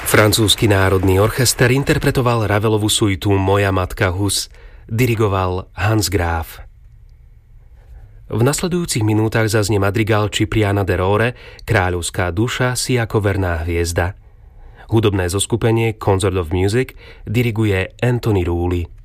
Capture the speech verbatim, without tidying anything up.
Francúzsky národný orchester interpretoval Ravelovú suitu Moja matka Hus, dirigoval Hans Graf. V nasledujúcich minútach zaznie madrigál Cipriana de Rore Kráľovská duša si ako verná hviezda. Hudobné zoskupenie Consort of Music diriguje Anthony Rooley.